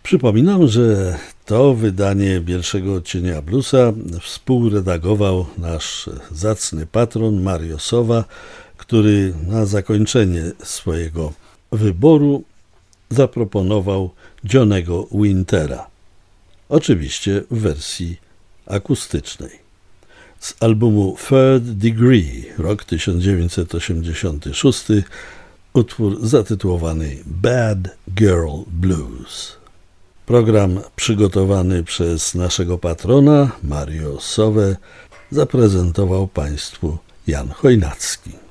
Przypominam, że to wydanie Bielszego Odcienia Bluesa współredagował nasz zacny patron Mario Sowa, który na zakończenie swojego wyboru zaproponował Johnny'ego Wintera. Oczywiście w wersji akustycznej. Z albumu Third Degree, rok 1986, utwór zatytułowany Bad Girl Blues. Program przygotowany przez naszego patrona Mario Sowę zaprezentował Państwu Jan Chojnacki.